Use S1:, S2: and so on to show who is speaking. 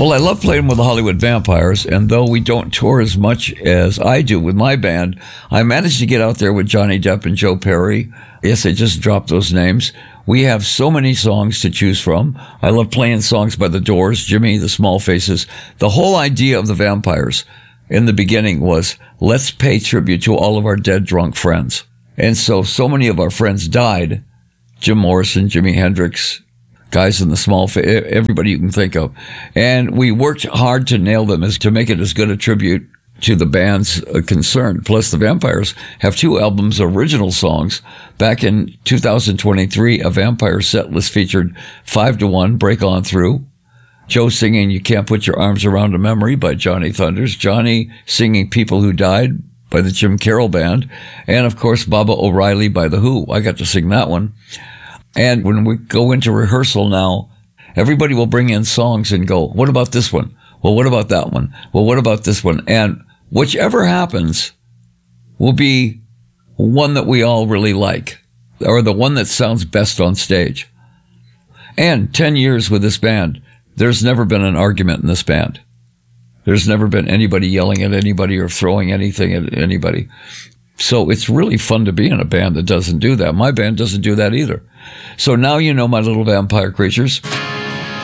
S1: Well, I love playing with the Hollywood Vampires, and though we don't tour as much as I do with my band, I managed to get out there with Johnny Depp and Joe Perry. Yes, I just dropped those names. We have so many songs to choose from. I love playing songs by The Doors, Jimmy, The Small Faces. The whole idea of the Vampires in the beginning was, let's pay tribute to all of our dead drunk friends. And so many of our friends died. Jim Morrison, Jimi Hendrix, guys in the small, everybody you can think of. And we worked hard to nail them, to make it as good a tribute to the bands concerned. Plus, the Vampires have 2 albums, original songs. Back in 2023, a Vampire set list featured 5 to 1, Break On Through. Joe singing You Can't Put Your Arms Around a Memory by Johnny Thunders. Johnny singing People Who Died by the Jim Carroll Band. And, of course, Baba O'Reilly by The Who. I got to sing that one. And when we go into rehearsal now, everybody will bring in songs and go, what about this one? Well, what about that one? Well, what about this one? And whichever happens will be one that we all really like, or the one that sounds best on stage. And 10 years with this band, there's never been an argument in this band. There's never been anybody yelling at anybody or throwing anything at anybody. So it's really fun to be in a band that doesn't do that. My band doesn't do that either. So now you know, my little vampire creatures.